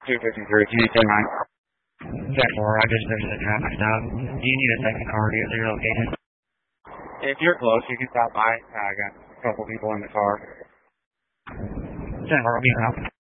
253, can you say mine? Jack 4, I just visited the traffic stop. Do you need a second car to get to your location? If you're close, you can stop by. I got a couple people in the car. Jack 4, I'll be out.